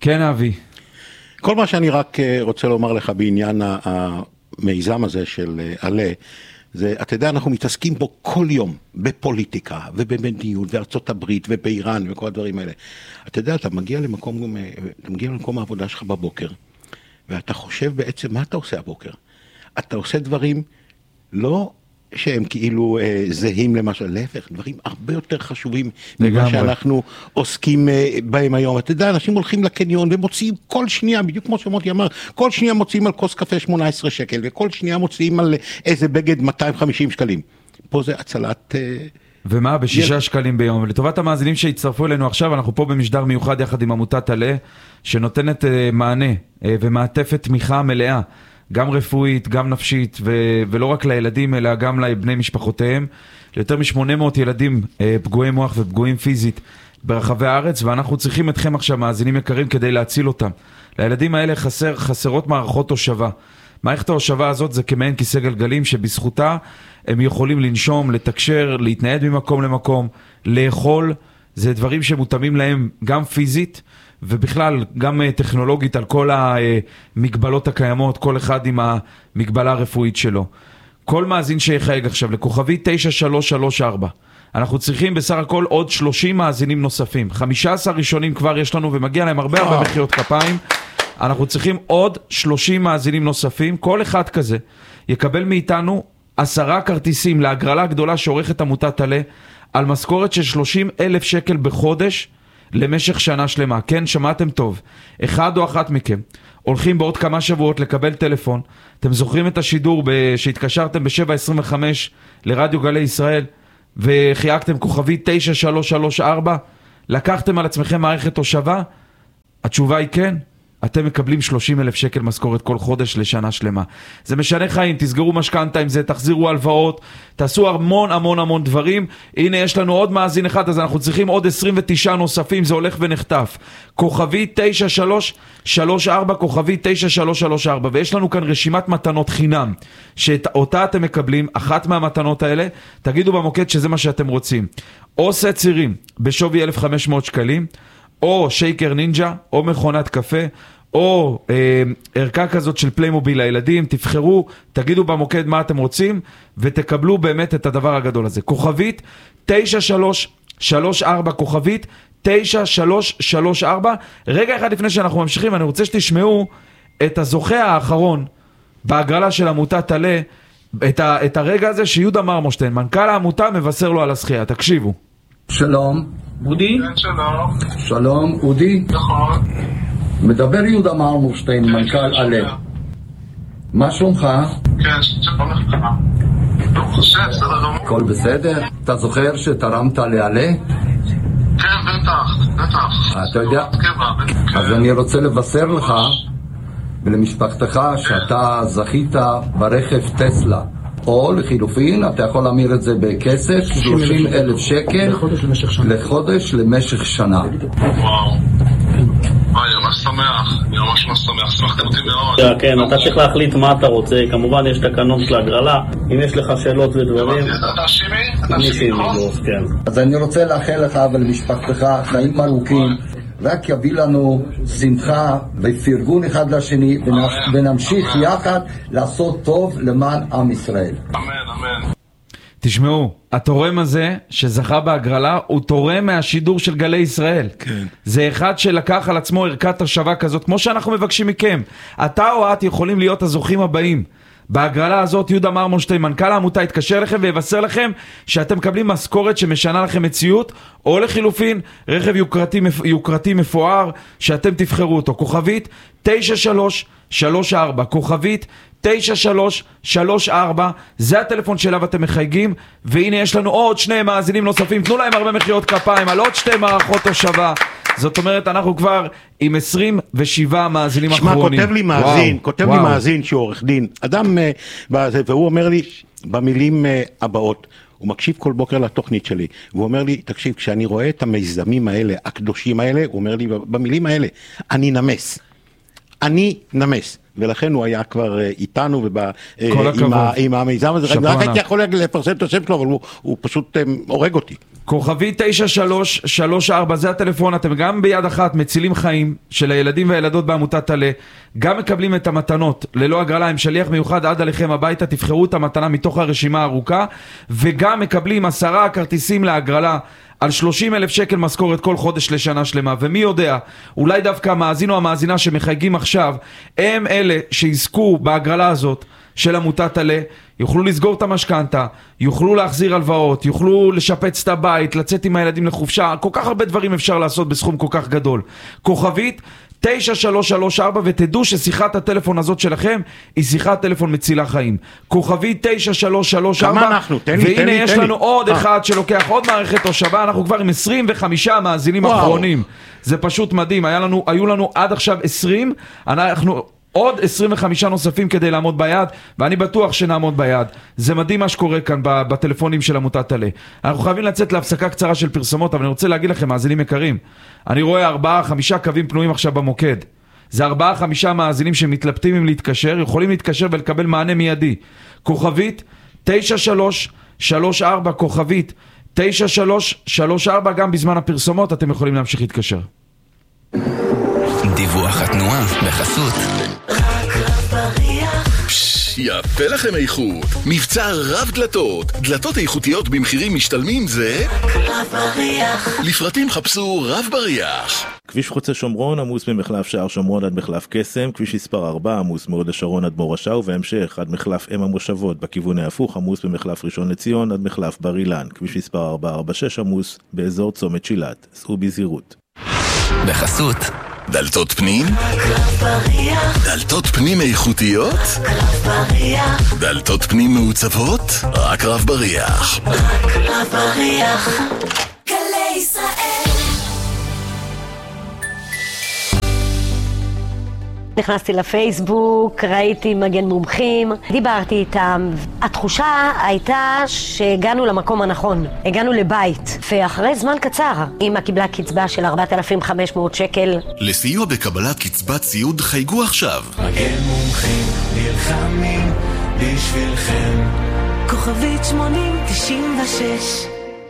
כן, אבי. כל מה שאני רק רוצה לומר לך בעניין המיזם הזה של עלה, זה, אתה יודע, אנחנו מתעסקים פה כל יום בפוליטיקה ובמדיניות וארצות הברית ובאיראן וכל הדברים האלה. אתה יודע, אתה מגיע למקום העבודה שלך בבוקר, ואתה חושב בעצם מה אתה עושה הבוקר. אתה עושה דברים לא שהם כאילו זהים למשל, להפך, דברים הרבה יותר חשובים ממה שאנחנו עוסקים בהם היום. אתה יודע, אנשים הולכים לקניון ומוציאים כל שנייה, בדיוק כמו שמוטי אמר, כל שנייה מוציאים על כוס קפה 18 שקל, וכל שנייה מוציאים על איזה בגד 250 שקלים. פה זה הצלת... ומה? ב6 שקלים ביום. לטובת המאזינים שהצטרפו אלינו עכשיו, אנחנו פה במשדר מיוחד יחד עם עמותת עלה, שנותנת מענה ומעטפת תמיכה מלאה. גם רפואית, גם נפשית, ולא רק לילדים, אלא גם לבני משפחותיהם. יותר מ-800 ילדים פגועי מוח ופגועים פיזית ברחבי הארץ, ואנחנו צריכים אתכם עכשיו, מאזינים יקרים, כדי להציל אותם. לילדים האלה חסרות מערכות הושבה. מערכת ההושבה הזאת זה כמעין כיסא גלגלים, שבזכותה הם יכולים לנשום, לתקשר, להתנייד ממקום למקום, לאכול. זה דברים שמותאמים להם גם פיזית, ובכלל גם טכנולוגית על כל המגבלות הקיימות, כל אחד עם המגבלה הרפואית שלו. כל מאזין שיחייג עכשיו לכוכבי 9334. אנחנו צריכים בסך הכל עוד 30 מאזינים נוספים. 15 ראשונים כבר יש לנו ומגיע להם הרבה מחיאות כפיים. אנחנו צריכים עוד 30 מאזינים נוספים. כל אחד כזה יקבל מאיתנו 10 כרטיסים להגרלה גדולה שעורכת עמותת עלה, על משכורת של 30,000 שקל בחודש, למשך שנה שלמה. כן, שמעתם טוב. אחד או אחת מכם הולכים בעוד כמה שבועות לקבל טלפון. אתם זוכרים את השידור שהתקשרתם ב-7:25 לרדיו גלי ישראל וחייגתם כוכבי 9334? לקחתם על עצמכם מערכת הושבה? התשובה היא כן. אתם מקבלים 30,000 שקל משכורת כל חודש לשנה שלמה. זה משנה חיים, תסגרו משכנתה עם זה, תחזירו הלוואות, תעשו המון דברים. הנה יש לנו עוד מאזין אחד, אז אנחנו צריכים עוד 29 נוספים, זה הולך ונחטף. כוכבי 9334, כוכבי 9334, ויש לנו כאן רשימת מתנות חינם, שאותה אתם מקבלים, אחת מהמתנות האלה, תגידו במוקד שזה מה שאתם רוצים. או סט צירים בשווי 1,500 שקלים, או שייקר נינג'ה, או מכונת קפה, או ערכה כזאת של פליימוביל לילדים. תבחרו, תגידו במוקד מה אתם רוצים, ותקבלו באמת את הדבר הגדול הזה. כוכבית 9334, כוכבית 9334. רגע אחד לפני שאנחנו ממשיכים, אני רוצה שתשמעו את הזוכה האחרון בהגרלה של עמותת עלה, את הרגע הזה שיהודה מרמושטיין, מנכ"ל העמותה, מבשר לו על הזכייה. תקשיבו. שלום. אודי? כן, שלום. שלום, אודי? נכון. מדבר יהודה מרמושטיין, מנכ"ל עלה. מה שלומך? כן, שלום לך. טוב, חושב, בסדר גמור. הכל בסדר? אתה זוכר שתרמת לעלה? כן, בטח. אתה יודע? אז אני רוצה לבשר לך ולמשפחתך שאתה זכית ברכב טסלה. או לחילופין, אתה יכול להמיר את זה בכסף, 30,000 שקל לחודש למשך שנה. וואו. אני ממש שמח, שמחתם אותי מאוד. כן, אתה צריך להחליט מה אתה רוצה, כמובן יש תקנון של הגרלה, אם יש לך שאלות ודברים. אתה שימי? כן. אז אני רוצה לאחל לך ולמשפחתך חיים ארוכים, רק יביא לנו שמחה ופרגון אחד לשני, ונמשיך יחד לעשות טוב למען עם ישראל. אמן. תשמעו, התורם הזה שזכה בהגרלה הוא תורם מהשידור של גלי ישראל. כן. זה אחד שלקח על עצמו ערכת השווה כזאת, כמו שאנחנו מבקשים מכם. אתה או את יכולים להיות הזוכים הבאים. בהגרלה הזאת יהודה מרמושטיין, מנכ"ל העמותה, יתקשר לכם ויבשר לכם שאתם מקבלים משכורת שמשנה לכם מציאות, או לחילופין רכב יוקרתי מפואר שאתם תבחרו אותו. כוכבית 9334, כוכבית 9334, זה הטלפון שאליו אתם מחייגים. והנה יש לנו עוד 2 מאזינים נוספים, תנו להם הרבה מחיאות כפיים על עוד 2 מערכות הושבה. זאת אומרת, אנחנו כבר עם 27 מאזינים אחרונים. כותב לי מאזין שהוא עורך דין, אדם, והוא אומר לי במילים הבאות, הוא מקשיב כל בוקר לתוכנית שלי, והוא אומר לי, תקשיב, כשאני רואה את המיזמים האלה, הקדושים האלה, הוא אומר לי במילים האלה, אני נמס. ולכן הוא היה כבר איתנו עם המיזם הזה. רק הייתי יכול לפרסם את השם שלו, אבל הוא פשוט הורג אותי. כוכבי 9334, זה הטלפון, אתם גם ביד אחת מצילים חיים של הילדים והילדות בעמותת עלה, גם מקבלים את המתנות ללא הגרלה עם שליח מיוחד עד עליכם הביתה, תבחרו את המתנה מתוך הרשימה הארוכה, וגם מקבלים 10 כרטיסים להגרלה על 30,000 שקל משכורת כל חודש לשנה שלמה. ומי יודע, אולי דווקא המאזין או המאזינה שמחייגים עכשיו, הם אלה שיזכו בהגרלה הזאת של עמותת עלה, יוכלו לסגור את המשכנתה, יוכלו להחזיר הלוואות, יוכלו לשפץ את הבית, לצאת עם הילדים לחופשה, כל כך הרבה דברים אפשר לעשות בסכום כל כך גדול. כוכבית 9334, ותדעו ששיחת הטלפון הזאת שלכם היא שיחת טלפון מצילה חיים. כוכבית 9334. כמה אנחנו? והנה יש לנו עוד אחד שלוקח עוד מערכת הושבה, אנחנו כבר עם 25 מאזינים אחרונים. זה פשוט מדהים, היו לנו עד עכשיו 20, אנחנו עוד 25 נוספים כדי לעמוד ביד, ואני בטוח שנעמוד ביד. זה מדהים מה שקורה כאן בטלפונים של עמותת עלה. אנחנו חייבים לצאת להפסקה קצרה של פרסומות, אבל אני רוצה להגיד לכם, מאזינים יקרים, אני רואה 4-5 קווים פנויים עכשיו במוקד. זה 4-5 מאזינים שמתלבטים אם להתקשר, יכולים להתקשר ולקבל מענה מיידי. כוכבית 9334, כוכבית 9334, גם בזמן הפרסומות אתם יכולים להמשיך להתקשר. דיווח התנועה בחסות רק רב בריח. יפה לכם איכות, מבצע רב דלתות, דלתות איכותיות במחירים משתלמים זה רק רב בריח. לפרטים חפשו רב בריח. כביש חוצה שומרון עמוס ממחלף שער שומרון עד מחלף קסם, כביש מספר 4 עמוס מהוד השרון עד מורשה, ובהמשך עד מחלף אם המושבות בכיוון ההפוך עמוס במחלף ראשון לציון עד מחלף בר אילן, כביש מספר 446 עמוס באזור צומת שילת, סעו בזהירות. בחסות דלתות פנים, רב בריח. דלתות פנים איכותיות, רב בריח. דלתות פנים מעוצבות, רק רב בריח. רק רב בריח. גלי ישראל. נכנסתי לפייסבוק, ראיתי מגן מומחים, דיברתי איתם. התחושה הייתה שהגענו למקום הנכון, הגענו לבית, ואחרי זמן קצר אמא קיבלה קצבה של 4,500 שקל. לסיוע בקבלת קצבת סיעוד חייגו עכשיו. מגן מומחים נלחמים בשבילכם. כוכבית 8096.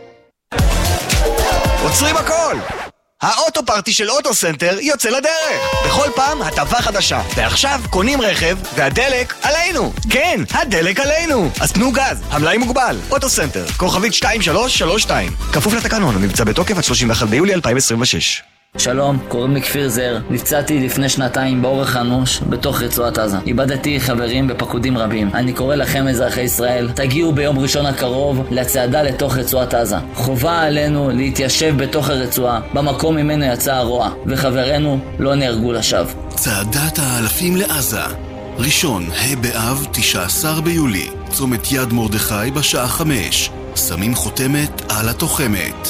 עוצרים הכל! האוטו פארטי של אוטו סנטר יוצא לדרך. בכל פעם הטבה חדשה. ועכשיו קונים רכב והדלק עלינו. כן, הדלק עלינו. אז תנו גז, המלאי מוגבל. אוטו סנטר, כוכבית 2332. כפוף לתקנון, נמצא בתוקף עד 31 ביולי 2026. שלום, קוראים לי כפיר זר. נפצעתי לפני 2 באורח אנוש בתוך רצועת עזה. איבדתי חברים בפקודים רבים. אני קורא לכם אזרחי ישראל, תגיעו ביום ראשון הקרוב לצעדה לתוך רצועת עזה. חובה עלינו להתיישב בתוך הרצועה, במקום ממנו יצא הרוע, וחברינו לא נהרגו לשווא. צעדת האלפים לעזה, ראשון, ה' באב, 19 ביולי, צומת יד מרדכי בשעה 5. שמים חותמת על התוחמת.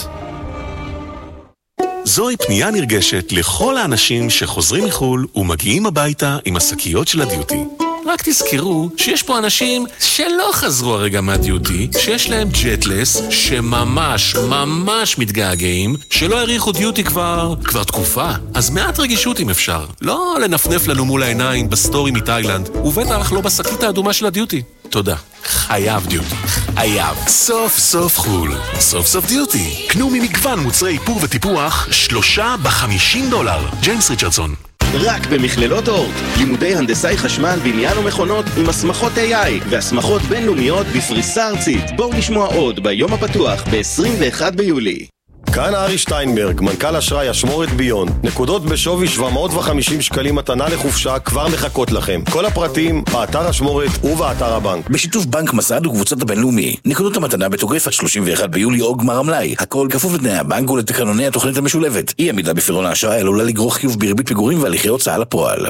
זוהי פנייה נרגשת לכל האנשים שחוזרים מחול ומגיעים הביתה עם השקיות של הדיוטי. רק תזכרו שיש פה אנשים שלא חזרו הרגע מהדיוטי, שיש להם ג'טלס, שממש מתגעגעים, שלא העריכו דיוטי כבר תקופה. אז מעט רגישות אם אפשר. לא לנפנף לנו מול העיניים בסטורי מתאילנד, ובטח לא בשקית האדומה של הדיוטי. תודה. חייב דיוטי. חייב. סוף סוף חול. סוף סוף דיוטי. קנו ממגוון מוצרי איפור וטיפוח 3 ב$50. ג'יימס ריצ'רדסון. רק במכללות אורט, לימודי הנדסאי חשמל, בניין ומכונות עם הסמכות AI והסמכות בינלאומיות בפריסה ארצית. בואו נשמוע עוד ביום הפתוח ב-21 ביולי. כאן ארי שטיינברג, מנכ"ל אשראי אשמורת ביון. נקודות בשווי 750 שקלים מתנה לחופשה כבר מחכות לכם. כל הפרטים באתר אשמורת ובאתר הבנק. בשיתוף בנק מסד וקבוצות הבינלאומי. נקודות המתנה בתוקף עד 31 ביולי או גמר המלאי. הכל כפוף לתנאי הבנק ולתקנוני התוכנית המשולבת. אי עמידה בפירעון האשראי עלולה לגרור חיוב בריבית פיגורים והליכי הוצאה לפועל.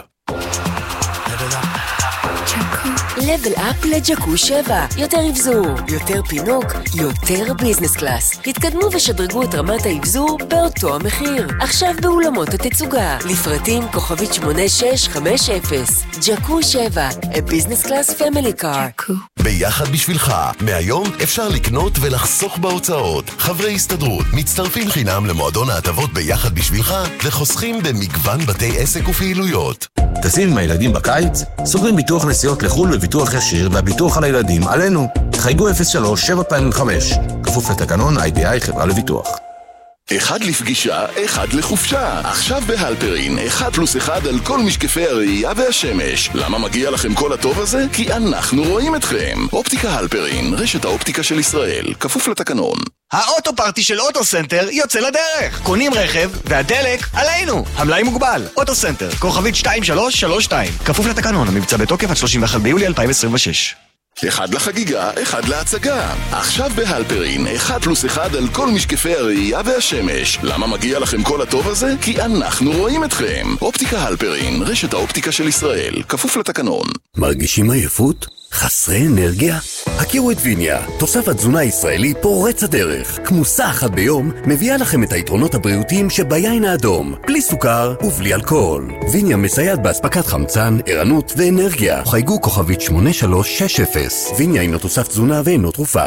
לבל אפ לג'קו 7. יותר אבזור, יותר פינוק, יותר ביזנס קלאס. התקדמו ושדרגו את רמת האבזור באותו המחיר. עכשיו באולמות התצוגה. לפרטים כוכבית 8650. ג'קו 7, a business class family car. ביחד בשבילך. מהיום אפשר לקנות ולחסוך בהוצאות. חברי הסתדרות מצטרפים חינם למועדון ההטבות ביחד בשבילך, וחוסכים במגוון בתי עסק ופעילויות. טסים עם הילדים בקיץ? סוגרים ביטוח נסיעות לחול בביטוח ישיר והביטוח על הילדים עלינו. חייגו 03-725. כפוף לתקנון IBI חברה לביטוח. אחד לפגישה, אחד לחופשה. עכשיו בהלפרין, 1+1 על כל משקפי הראייה והשמש. למה מגיע לכם כל הטוב הזה? כי אנחנו רואים אתכם. אופטיקה הלפרין, רשת האופטיקה של ישראל, כפוף לתקנון. האוטו פארטי של אוטו סנטר יוצא לדרך. קונים רכב והדלק עלינו. המלאי מוגבל. אוטו סנטר, כוכבית 2332. כפוף לתקנון, המבצע בתוקף עד 31 ביולי 2026. אחד לחגיגה, אחד להצגה. עכשיו בהלפרין, 1+1 על כל משקפי הראייה והשמש. למה מגיע לכם כל הטוב הזה? כי אנחנו רואים אתכם. אופטיקה הלפרין, רשת האופטיקה של ישראל, כפוף לתקנון. מרגישים עייפות? חסרי אנרגיה? הכירו את ויניה, תוסף התזונה ישראלי פורץ הדרך. כמוסה אחת ביום מביאה לכם את היתרונות הבריאותיים שביין האדום, בלי סוכר ובלי אלכוהול. ויניה מסייעת באספקת חמצן, ערנות ואנרגיה. חייגו כוכבית 8360. ויניה אינו תוסף תזונה ואינו תרופה.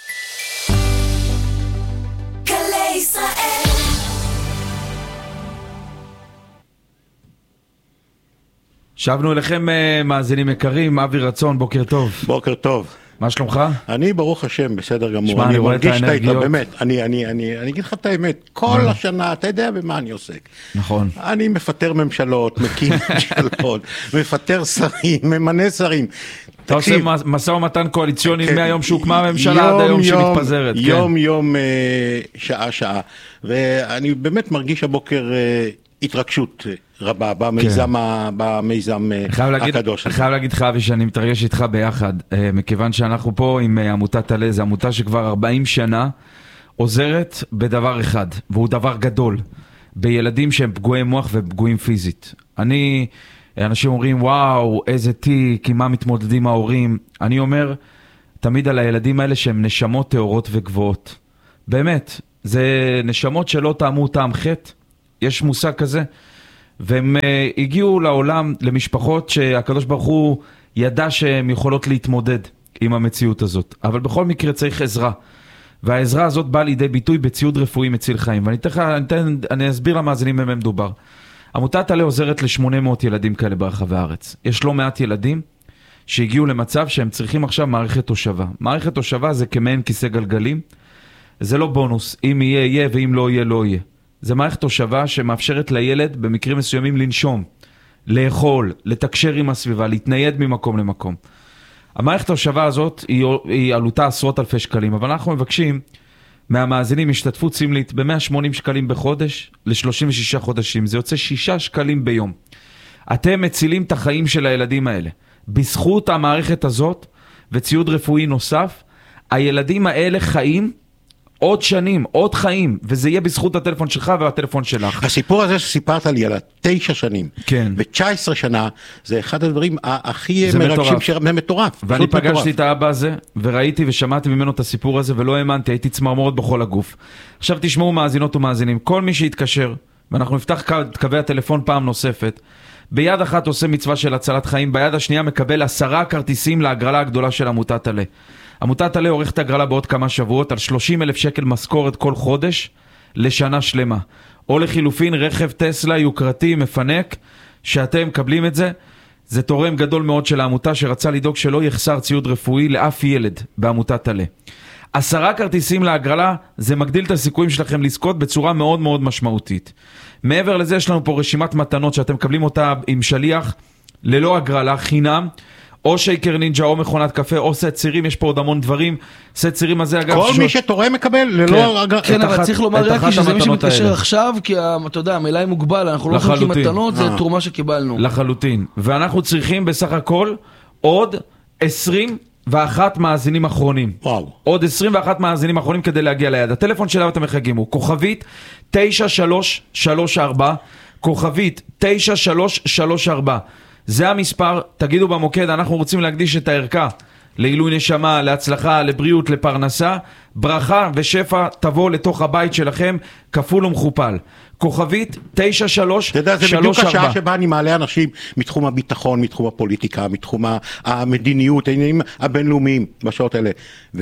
שבנו אליכם מאזינים יקרים, אבי רצון, בוקר טוב. בוקר טוב. מה שלומך? אני ברוך השם, בסדר גמור. שמה, אני רואה את האנרגיות. באמת, אני אגיד לך את האמת, כל השנה, אתה יודע במה אני עוסק. נכון. אני מפטר ממשלות, מקים ממשלות, מפטר שרים, ממנה שרים. אתה עושה מסע ומתן קואליציוני מהיום שהוקמה הממשלה עד היום שמתפזרת. יום, שעה. ואני באמת מרגיש הבוקר התרגשות רבה במיזם הקדוש. אני חייב להגיד לך, אבי, שאני מתרגש איתך ביחד, מכיוון שאנחנו פה עם עמותת עלה, זו עמותה שכבר 40 שנה עוזרת בדבר אחד, והוא דבר גדול, בילדים שהם פגועי מוח ופגועים פיזית. אנשים אומרים, וואו, איזה תיק, עם מה מתמודדים ההורים. אני אומר תמיד על הילדים האלה שהם נשמות טהורות וגבוהות. באמת, זה נשמות שלא טעמו טעם חטא, יש מושג כזה. והם הגיעו לעולם למשפחות שהקדוש ברוך הוא ידע שהן יכולות להתמודד עם המציאות הזאת. אבל בכל מקרה צריך עזרה. והעזרה הזאת באה לידי ביטוי בציוד רפואי מציל חיים. ואני אסביר למאזינים במה מדובר. עמותת עלה עוזרת ל-800 ילדים כאלה ברחבי הארץ. יש לא מעט ילדים שהגיעו למצב שהם צריכים עכשיו מערכת תושבה. מערכת תושבה זה כמעין כיסא גלגלים. זה לא בונוס. אם יהיה, יהיה, ואם לא יהיה, לא יהיה. זה מערכת תושבה שמאפשרת לילד במקרים מסוימים לנשום, לאכול, לתקשר עם הסביבה, להתנייד ממקום למקום. המערכת תושבה הזאת היא עלותה עשרות אלפי שקלים, אבל אנחנו מבקשים מהמאזינים השתתפות סמלית ב-180 שקלים בחודש ל-36 חודשים. זה יוצא 6 שקלים ביום. אתם מצילים את החיים של הילדים האלה. בזכות המערכת הזאת וציוד רפואי נוסף, הילדים האלה חיים עוד שנים, עוד חיים, וזה יהיה בזכות הטלפון שלך והטלפון שלך. הסיפור הזה שסיפרת לי על 9 שנים, כן. ו-19 שנה, זה אחד הדברים הכי מרגשים, זה מטורף. ואני פגשתי את האבא הזה, וראיתי ושמעתי ממנו את הסיפור הזה, ולא האמנתי, הייתי צמרמורת בכל הגוף. עכשיו תשמעו מאזינות ומאזינים, כל מי שיתקשר, ואנחנו נפתח קווי הטלפון פעם נוספת, ביד אחת עושה מצווה של הצלת חיים, ביד השנייה מקבל 10 כרטיסים להגרלה הגדולה של עמותת עלה. עמותת עלה עורכת הגרלה בעוד כמה שבועות על 30,000 שקל משכורת כל חודש לשנה שלמה. או לחילופין רכב טסלה יוקרתי מפנק, שאתם מקבלים את זה. זה תורם גדול מאוד של העמותה שרצה לדאוג שלא יחסר ציוד רפואי לאף ילד בעמותת עלה. 10 כרטיסים להגרלה, זה מגדיל את הסיכויים שלכם לזכות בצורה מאוד מאוד משמעותית. מעבר לזה יש לנו פה רשימת מתנות שאתם מקבלים אותה עם שליח ללא הגרלה, חינם. או שייקר נינג'ה, או מכונת קפה, או סט צירים, יש פה עוד המון דברים. סט צירים הזה אגב... כל מי שתורם מקבל, ללא... כן, אבל צריך לומר רק שזה מי שמתקשר עכשיו, כי אתה יודע, המלאי מוגבל, אנחנו לא חלקים מתנות, זה תרומה שקיבלנו. לחלוטין. ואנחנו צריכים בסך הכל עוד 21 מאזינים אחרונים. וואו. עוד 21 מאזינים אחרונים כדי להגיע ליד. הטלפון שלנו אתם מחגים הוא כוכבית 9334, כוכבית 9334. זה המספר, תגידו במוקד, אנחנו רוצים להקדיש את הערכה לעילוי נשמה, להצלחה, לבריאות, לפרנסה, ברכה ושפע תבוא לתוך הבית שלכם, כפול ומכופל. כוכבית 9334. אתה יודע, זה בדיוק השעה שבה אני מעלה אנשים מתחום הביטחון, מתחום הפוליטיקה, מתחום המדיניות, העניינים הבינלאומיים בשעות האלה.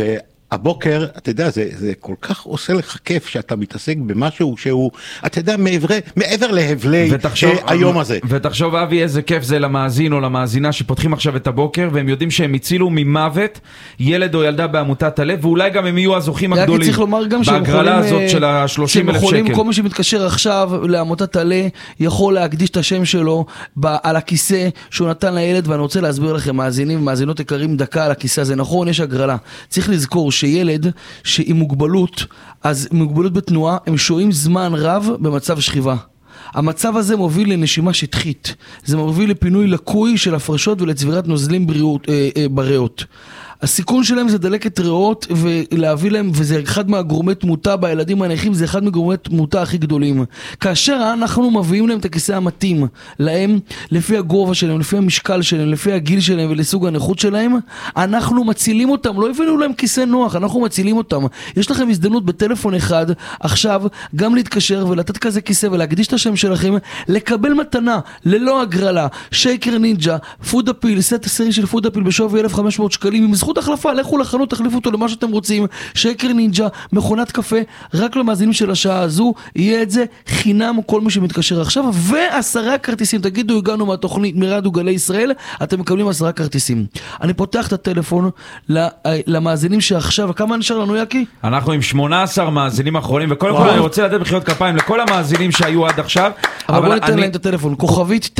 הבוקר, אתה יודע, זה כל כך עושה לך כיף שאתה מתעסק במשהו שהוא, אתה יודע, מעבר להבלי היום הזה. ותחשוב, אבי, איזה כיף זה למאזין או למאזינה שפותחים עכשיו את הבוקר, והם יודעים שהם הצילו ממוות ילד או ילדה בעמותת הלב, ואולי גם הם יהיו הזוכים הגדולים. צריך לומר גם בהגרלה הזאת של ה-30,000 שקל. כל מי שמתקשר עכשיו לעמותת הלב, יכול להקדיש את השם שלו על הכיסא שהוא נתן לילד, ואני רוצה להסביר לכם, מאזינים ומאזינות יקרים, דקה על הכיסא הזה. נכון, יש הגרלה. צריך לזכור שילד שעם מוגבלות, אז מוגבלות בתנועה, הם שוהים זמן רב במצב שכיבה. המצב הזה מוביל לנשימה שטחית. זה מוביל לפינוי לקוי של הפרשות ולצבירת נוזלים בריאות. הסיכון שלהם זה דלקת ריאות, ולהביא להם, וזה אחד מהגורמי תמותה בילדים הנכים, זה אחד מגורמי תמותה הכי גדולים. כאשר אנחנו מביאים להם את הכיסא המתאים להם, לפי הגובה שלהם, לפי המשקל שלהם, לפי הגיל שלהם ולסוג הנכות שלהם, אנחנו מצילים אותם. לא הבאנו להם כיסא נוח, אנחנו מצילים אותם. יש לכם הזדמנות בטלפון אחד עכשיו גם להתקשר ולתת כזה כיסא ולהקדיש את השם שלכם, לקבל מתנה ללא הגרלה, שייקר נינג'ה, פוד אפיל, סט הסרי של פוד אפיל בשווי 1,500 שקלים עם זכות החלפה, לכו לחנות, תחליפו אותו למה שאתם רוצים. שייקר נינג'ה, מכונת קפה, רק למאזינים של השעה הזו, יהיה את זה חינם כל מי שמתקשר עכשיו, ו10 כרטיסים. תגידו, הגענו מהתוכנית מרדיו גלי ישראל, אתם מקבלים 10 כרטיסים. אני פותח את הטלפון למאזינים שעכשיו, כמה נשאר לנו, יקי? אנחנו עם 18 מאזינים אחרונים, וקודם כל אני רוצה לתת בחיאות כפיים לכל המאזינים שהיו עד עכשיו. אבל בוא ניתן להם את הטלפון, כוכבית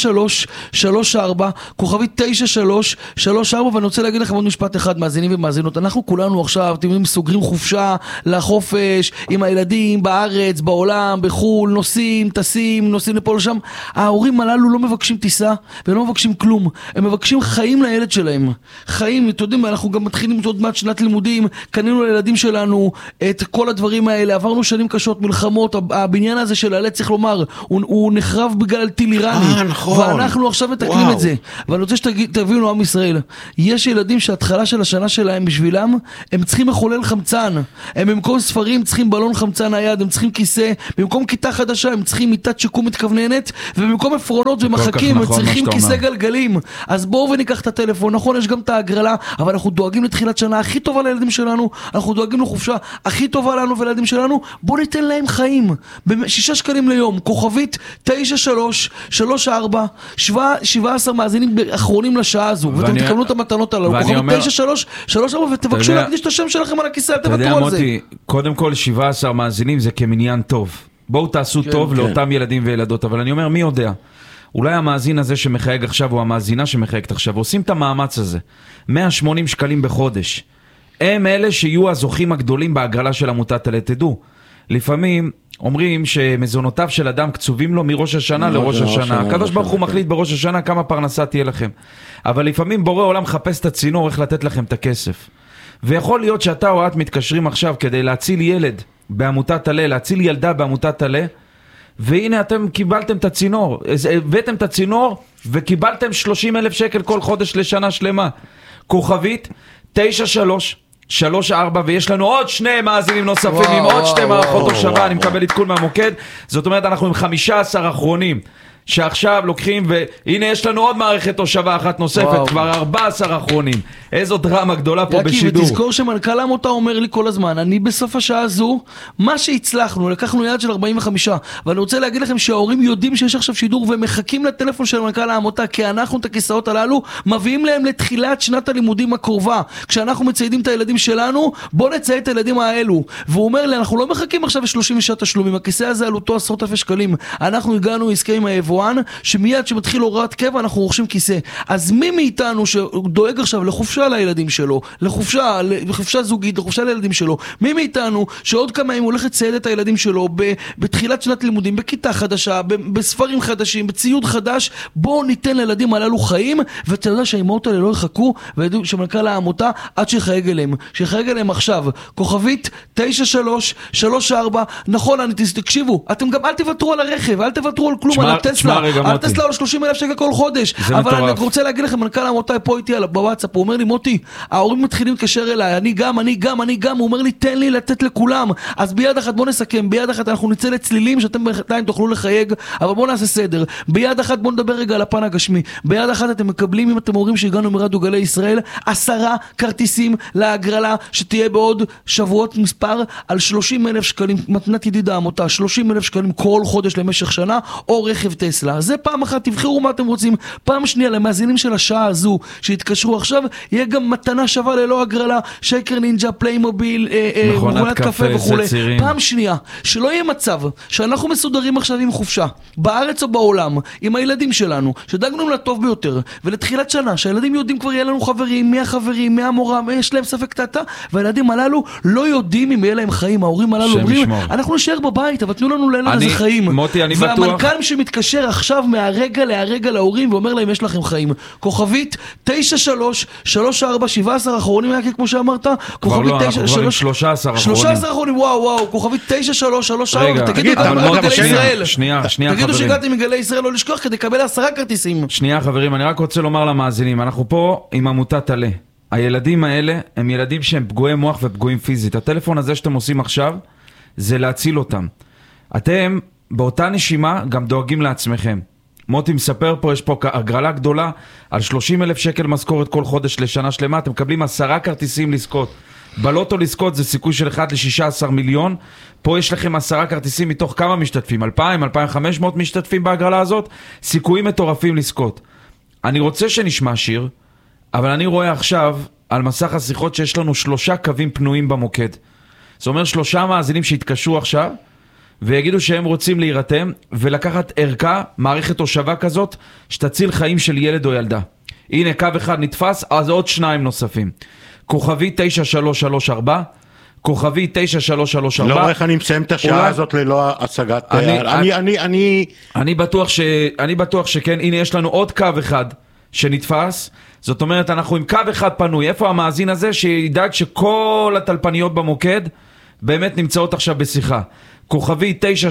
9334, כוכבית 9334, ואני רוצה להגיד לכם עוד משפט אחד, מאזינים ומאזינות. אנחנו כולנו עכשיו, אתם יודעים, סוגרים חופשה לחופש, עם הילדים בארץ, בעולם, בחול, נוסעים, טסים, נוסעים לפה לשם. ההורים הללו לא מבקשים טיסה, ולא מבקשים כלום. הם מבקשים חיים לילד שלהם. חיים, אתם יודעים, אנחנו גם מתחילים עוד מעט שנת לימודים, קנינו לילדים שלנו את כל הדברים האלה, עברנו שנים קשות, מלחמות, הבניין הזה של הילד, צריך לומר, הוא נחרב בגלל טיל איראני. נכון. ואנחנו עכשיו מתקנים את זה. ואני רוצה שתבינו, עם ישראל, יש ילדים שההתחלה של השנה שלהם בשבילם, הם צריכים מחולל חמצן. הם במקום ספרים צריכים בלון חמצן נייד, הם צריכים כיסא, במקום כיתה חדשה הם צריכים מיטת שיקום מתכווננת, ובמקום עפרונות ומחקים הם צריכים כיסא גלגלים. אז בואו וניקח את הטלפון. נכון, יש גם את ההגרלה, אבל אנחנו דואגים לתחילת שנה הכי טובה לילדים שלנו, אנחנו דואגים לחופשה הכי טובה לנו ולילדים שלנו. בואו ניתן להם חיים. ב6 שקלים ליום, כוכבית 9334, 17 מאזינים אחרונים לשעה הזו, ואתם תקבלו את המתנות הללו. כוכבית 9334, ותבקשו להקדיש את השם שלכם על הכיסא, תוותרו על זה. קודם כל 17 מאזינים זה כמניין טוב. בואו תעשו טוב לאותם ילדים וילדות, אבל אני אומר, מי יודע? אולי המאזין הזה שמחייג עכשיו, או המאזינה שמחייגת עכשיו, עושים את המאמץ הזה. 180 שקלים בחודש. הם אלה שיהיו הזוכים הגדולים בהגרלה של עמותת הלב. תדעו, לפעמים אומרים שמזונותיו של אדם קצובים לו מראש השנה לראש השנה. הקדוש ברוך הוא מחליט בראש השנה כמה פרנסה תהיה לכם. אבל לפעמים בורא עולם מחפש את הצינור איך לתת לכם את הכסף. ויכול להיות שאתה או את מתקשרים עכשיו כדי להציל ילד בעמותת הלב, להציל ילדה בעמותת הלב, והנה אתם קיבלתם את הצינור, הבאתם את הצינור וקיבלתם 30,000 שקל כל חודש לשנה שלמה. כוכבית 9334, ויש לנו עוד 2 מאזינים נוספים עם עוד 2 מערכות תושבה. אני מקבל עדכון מהמוקד, זאת אומרת אנחנו עם 15 אחרונים שעכשיו לוקחים, והנה יש לנו עוד מערכת תושבה אחת נוספת, כבר 14 אחרונים. איזו דרמה גדולה פה בשידור. ותזכור שמנכ"ל העמותה אומר לי כל הזמן, אני בסוף השעה הזו, מה שהצלחנו, לקחנו יד של 45, ואני רוצה להגיד לכם שההורים יודעים שיש עכשיו שידור, ומחכים לטלפון של מנכ"ל העמותה, כי אנחנו את הכיסאות הללו מביאים להם לתחילת שנת הלימודים הקרובה. כשאנחנו מציידים את הילדים שלנו, בוא נצייד את הילדים האלו. והוא אומר לי, אנחנו לא מחכים עכשיו ל36 תשלומים, הכיסא הזה עלותו 10,000 שקלים. אנחנו הגענו עסקה עם היבואן, שמיד שמתחיל הוראת קבע אנחנו רוכשים כיסא. אז מי מאיתנו שדואג עכשיו לחופשה לילדים שלו, לחופשה זוגית, לחופשה לילדים שלו, מי מאיתנו שעוד כמה ימים הולך לצייד את הילדים שלו בתחילת שנת לימודים, בכיתה חדשה, בספרים חדשים, בציוד חדש, בואו ניתן לילדים הללו חיים, ואתה יודע שהאימהות האלה לא יחכו, וידעו שמנכ"ל העמותה עד שיחייג אליהם עכשיו. כוכבית 9334. נכון, תקשיבו, אתם גם אל תוותרו על הרכב, אל תוותרו על כלום, על הטסלה, על טסלה על 30,000 שקל כל חודש. אבל אני רוצה להגיד לכם, מנכ"ל העמותה פה איתי בוואטסאפ, הוא אומר לי, מוטי, ההורים מתחילים להתקשר אליי, אני גם, הוא אומר לי, תן לי לתת לכולם. אז ביד אחת בוא נסכם, ביד אחת אנחנו נצא לצלילים שאתם בינתיים תוכלו לחייג, אבל בוא נעשה סדר. ביד אחת בוא נדבר רגע על הפן הגשמי. ביד אחת אתם מקבלים, אם אתם אומרים שהגענו מרדיו גלי ישראל, 10 כרטיסים להגרלה הגרלה שתהיה בעוד שבועות מספר על 30,000 שקלים, מתנת ידיד העמותה, 30,000 שקלים כל חודש למשך שנה, או רכב טסלה. זה פעם אחת, תבחרו מה אתם רוצים. פעם שנייה, למאזינים של השעה הזו שהתקשרו עכשיו, יהיה גם מתנה שווה ללא הגרלה, שקר נינג'ה, פליימוביל, מכונת קפה וכו'. פעם שנייה, שלא יהיה מצב שאנחנו מסודרים עכשיו עם חופשה, בארץ או בעולם, עם הילדים שלנו, שדאגנו להם לטוב ביותר, ולתחילת שנה, שהילדים יודעים כבר יהיה לנו חברים, מי החברים, מי המורה, יש להם ספק תתה, והילדים הללו לא יודעים אם יהיה להם חיים. ההורים הללו אומרים, אנחנו נשאר בבית, אבל תנו לנו לילה לזה חיים. מוטי, אני בטוח. והמנכ"ל שמתקשר עכשיו מהרגע להרגע להורים ואומר להם, יש לכם חיים. כוכבית 9334, 17 אחרונים היה כמו שאמרת, כוכבית 13 אחרונים, וואו, כוכבית 9334, תגידו גם מגלי ישראל. תגידו שהגעתם מגלי ישראל, לא לשכוח כדי לקבל 10 כרטיסים. שנייה חברים, אני רק רוצה לומר למאזינים, אנחנו פה עם עמותת עלה. הילדים האלה הם ילדים שהם פגועי מוח ופגועים פיזית. הטלפון הזה שאתם עושים עכשיו, זה להציל אותם. אתם באותה נשימה גם דואגים לעצמכם. מוטי מספר פה, יש פה הגרלה גדולה על 30,000 שקל משכורת כל חודש לשנה שלמה, אתם מקבלים 10 כרטיסים לזכות. בלוטו לזכות זה סיכוי של 1 ל-16 מיליון, פה יש לכם 10 כרטיסים מתוך כמה משתתפים? 2,000, 2,500 משתתפים בהגרלה הזאת, סיכויים מטורפים לזכות. אני רוצה שנשמע שיר, אבל אני רואה עכשיו על מסך השיחות שיש לנו 3 קווים פנויים במוקד. זאת אומרת 3 מאזינים שהתקשרו עכשיו, ויגידו שהם רוצים להירתם ולקחת ערכה, מערכת הושבה כזאת, שתציל חיים של ילד או ילדה. הנה, קו אחד נתפס, אז עוד 2 נוספים. כוכבי 9334, כוכבי 9334. לא, איך אני מסיים את השעה הזאת ללא הצגת... אני בטוח שכן. הנה, יש לנו עוד קו אחד שנתפס. זאת אומרת, אנחנו עם קו אחד פנוי. איפה המאזין הזה שידאג שכל הטלפניות במוקד באמת נמצאות עכשיו בשיחה? כוכבי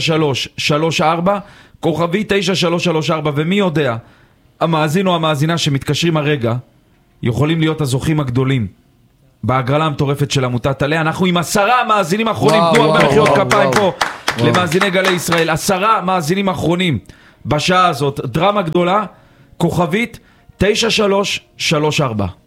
9334, כוכבי 9334, ומי יודע, המאזין או המאזינה שמתקשרים הרגע, יכולים להיות הזוכים הגדולים בהגרלה המטורפת של עמותת עלה. אנחנו עם 10 מאזינים אחרונים, תנו הרבה מחיאות כפיים פה למאזיני גלי ישראל, 10 מאזינים אחרונים בשעה הזאת, דרמה גדולה, כוכבית 9334.